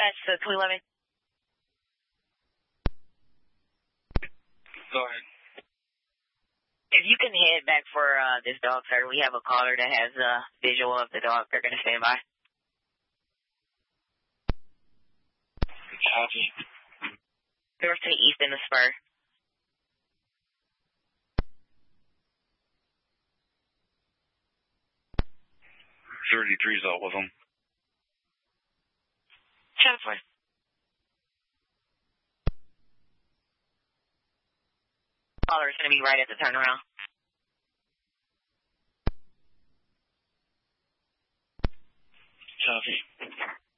Dispatch to 211. Go ahead. If you can head back for this dog, sir, we have a caller that has a visual of the dog. They're going to stand by. Copy. North to the east in the spur. 33's out with them. 10-4. Caller is going to be right at the turnaround. Copy.